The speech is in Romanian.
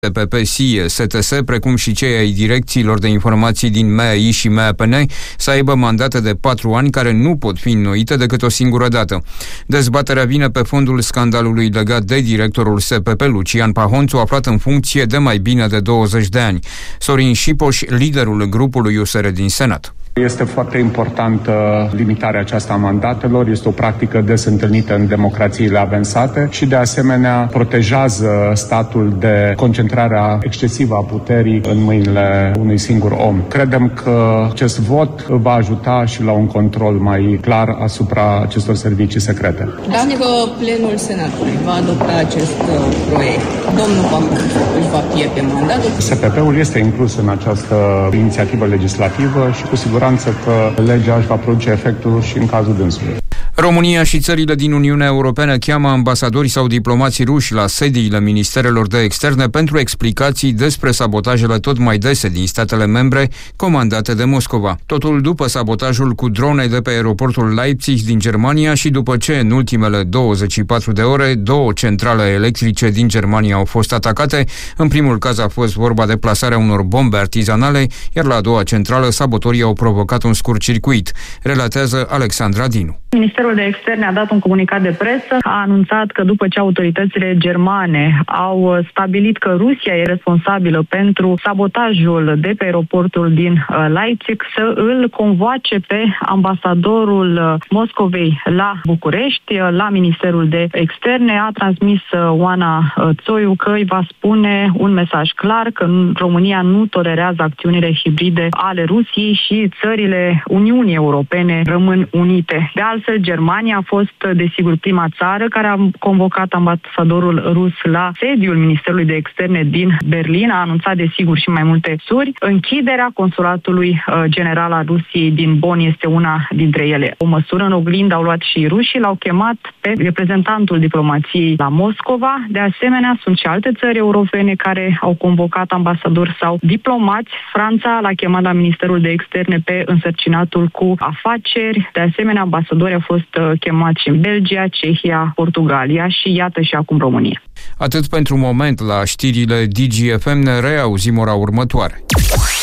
SPP, SIE, STS, precum și cei ai direcțiilor de informații din MEAI și MEAPN, să aibă mandate de 4 ani care nu pot fi înnoite decât o singură dată. Dezbaterea vine pe fondul scandalului legat de directorul SPP, Lucian Pahonțu, aflat în funcție de mai bine de 20 de ani. Sorin Șipoș, liderul grupului USR din Senat. Este foarte importantă limitarea aceasta a mandatelor, este o practică des întâlnită în democrațiile avansate și de asemenea protejează statul de concentrarea excesivă a puterii în mâinile unui singur om. Credem că acest vot va ajuta și la un control mai clar asupra acestor servicii secrete. Dacă plenul Senatului va adopta acest proiect, domnul Pahonțu își va pierde mandatul? SPP-ul este inclus în această inițiativă legislativă și cu siguranță că legea își va produce efectul și în cazul dânsului. România și țările din Uniunea Europeană cheamă ambasadori sau diplomații ruși la sediile ministerelor de externe pentru explicații despre sabotajele tot mai dese din statele membre comandate de Moscova. Totul după sabotajul cu drone de pe aeroportul Leipzig din Germania și după ce în ultimele 24 de ore 2 centrale electrice din Germania au fost atacate. În primul caz a fost vorba de plasarea unor bombe artizanale, iar la a doua centrală sabotorii au provocat un scurt-circuit, relatează Alexandra Dinu. Ministerul de Externe a dat un comunicat de presă, a anunțat că după ce autoritățile germane au stabilit că Rusia e responsabilă pentru sabotajul de pe aeroportul din Leipzig, să îl convoace pe ambasadorul Moscovei la București, la Ministerul de Externe. A transmis Oana Țoiu că îi va spune un mesaj clar că România nu tolerează acțiunile hibride ale Rusiei și țările Uniunii Europene rămân unite. De altfel, Germania a fost, desigur, prima țară care a convocat ambasadorul rus la sediul Ministerului de Externe din Berlin. A anunțat, desigur, și mai multe măsuri. Închiderea consulatului general al Rusiei din Bonn este una dintre ele. O măsură în oglindă au luat și rușii, l-au chemat pe reprezentantul diplomației la Moscova. De asemenea, sunt și alte țări europene care au convocat ambasadori sau diplomați. Franța l-a chemat la Ministerul de Externe pe însărcinatul cu afaceri. De asemenea, ambasadori au fost chemați și în Belgia, Cehia, Portugalia și iată și acum România. Atât pentru moment la știrile DGFM, ne reauzim ora următoare.